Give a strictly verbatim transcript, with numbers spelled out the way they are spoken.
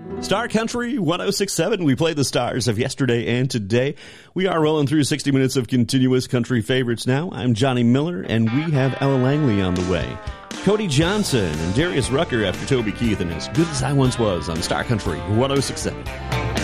Star Country one oh six point seven. We play the stars of yesterday and today. We are rolling through sixty minutes of continuous country favorites now. I'm Johnny Miller, and we have Ella Langley on the way. Cody Johnson and Darius Rucker after Toby Keith and As Good As I Once Was on Star Country one oh six point seven.